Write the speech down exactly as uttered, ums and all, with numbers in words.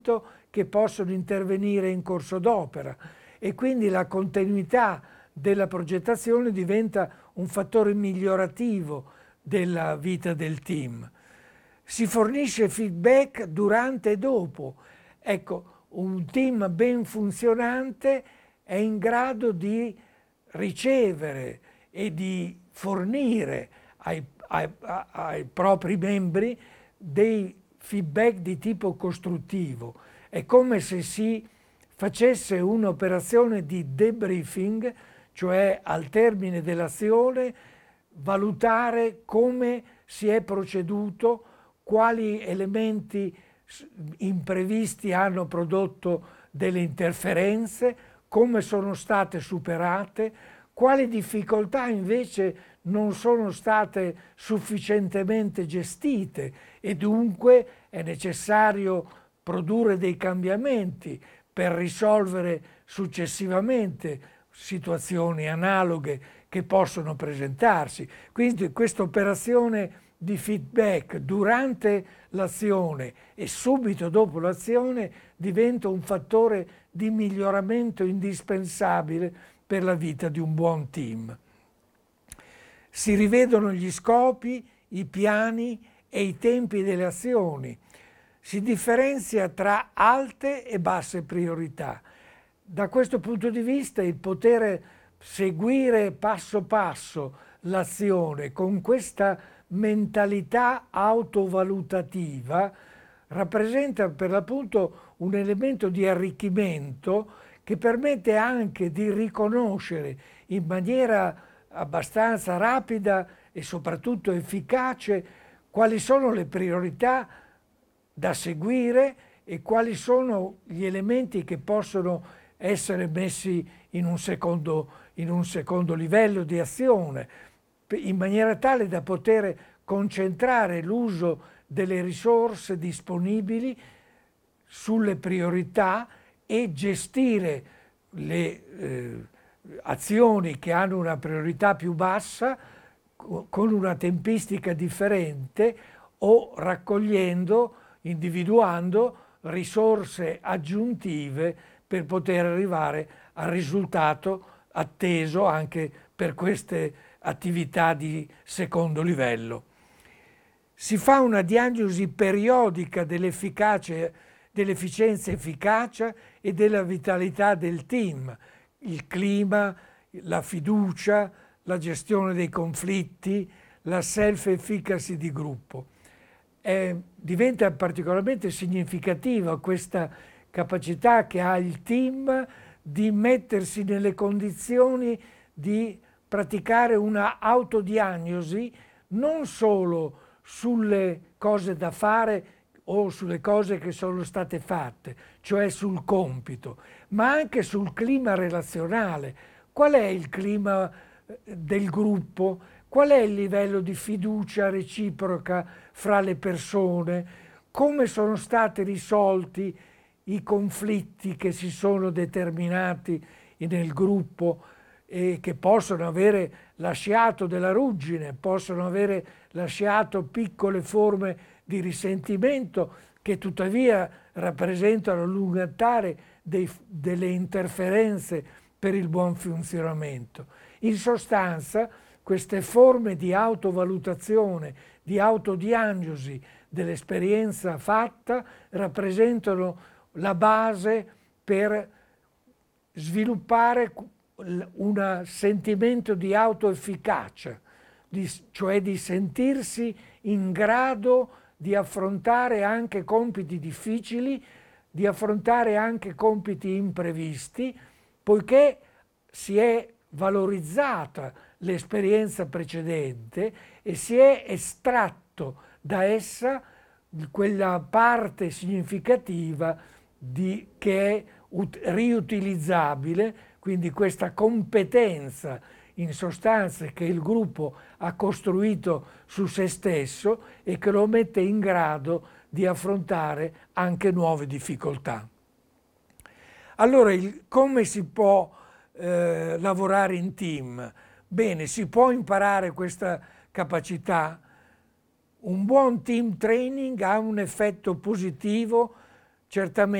che possono intervenire in corso d'opera e quindi la continuità della progettazione diventa un fattore migliorativo della vita del team. Si fornisce feedback durante e dopo. Ecco, un team ben funzionante è in grado di ricevere e di fornire ai, ai, ai propri membri dei feedback di tipo costruttivo. È come se si facesse un'operazione di debriefing, cioè al termine dell'azione valutare come si è proceduto, quali elementi imprevisti hanno prodotto delle interferenze, come sono state superate, quali difficoltà invece non sono state sufficientemente gestite e dunque è necessario produrre dei cambiamenti per risolvere successivamente situazioni analoghe che possono presentarsi. Quindi questa operazione di feedback durante l'azione e subito dopo l'azione diventa un fattore di miglioramento indispensabile per la vita di un buon team. Si rivedono gli scopi, i piani e i tempi delle azioni. Si differenzia tra alte e basse priorità. Da questo punto di vista il poter seguire passo passo l'azione con questa mentalità autovalutativa rappresenta per l'appunto un elemento di arricchimento che permette anche di riconoscere in maniera abbastanza rapida e soprattutto efficace quali sono le priorità da seguire e quali sono gli elementi che possono essere messi in un secondo, in un secondo livello di azione, in maniera tale da poter concentrare l'uso delle risorse disponibili sulle priorità e gestire le eh, azioni che hanno una priorità più bassa con una tempistica differente o raccogliendo, individuando risorse aggiuntive per poter arrivare al risultato atteso anche per queste attività di secondo livello. Si fa una diagnosi periodica dell'efficacia, dell'efficienza e efficacia e della vitalità del team, il clima, la fiducia, la gestione dei conflitti, la self-efficacy di gruppo. Eh, diventa particolarmente significativa questa capacità che ha il team di mettersi nelle condizioni di praticare una autodiagnosi non solo sulle cose da fare o sulle cose che sono state fatte, cioè sul compito, ma anche sul clima relazionale. Qual è il clima del gruppo? Qual è il livello di fiducia reciproca fra le persone? Come sono stati risolti i conflitti che si sono determinati nel gruppo e che possono avere lasciato della ruggine, possono avere lasciato piccole forme di risentimento che tuttavia rappresentano a lungo andare dei, delle interferenze per il buon funzionamento. In sostanza, queste forme di autovalutazione, di autodiagnosi dell'esperienza fatta rappresentano la base per sviluppare un sentimento di autoefficacia, di, cioè di sentirsi in grado di affrontare anche compiti difficili, di affrontare anche compiti imprevisti, poiché si è valorizzata l'esperienza precedente e si è estratto da essa quella parte significativa di, che è ut- riutilizzabile, quindi questa competenza in sostanza che il gruppo ha costruito su se stesso e che lo mette in grado di affrontare anche nuove difficoltà. Allora, il, come si può eh, lavorare in team? Bene, si può imparare questa capacità. Un buon team training ha un effetto positivo certamente